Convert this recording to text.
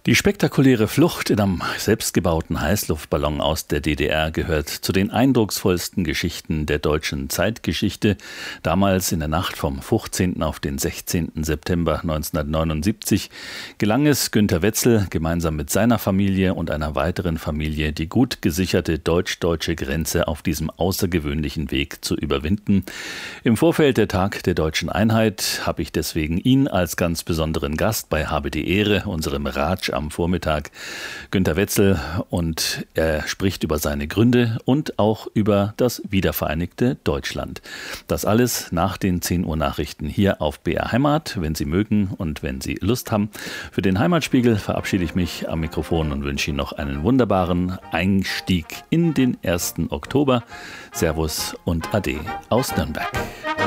Die spektakuläre Flucht in einem selbstgebauten Heißluftballon aus der DDR gehört zu den eindrucksvollsten Geschichten der deutschen Zeitgeschichte. Damals in der Nacht vom 15. auf den 16. September 1979 gelang es Günter Wetzel gemeinsam mit seiner Familie und einer weiteren Familie, die gut gesicherte deutsch-deutsche Grenze auf diesem außergewöhnlichen Weg zu überwinden. Im Vorfeld der Tag der deutschen Einheit habe ich deswegen ihn als ganz besonderen Gast bei Habe die Ehre, unserem Ratsch am Vormittag, Günter Wetzel, und er spricht über seine Gründe und auch über das wiedervereinigte Deutschland. Das alles nach den 10 Uhr Nachrichten hier auf BR Heimat, wenn Sie mögen und wenn Sie Lust haben. Für den Heimatspiegel verabschiede ich mich am Mikrofon und wünsche Ihnen noch einen wunderbaren Einstieg in den 1. Oktober. Servus und Ade aus Nürnberg.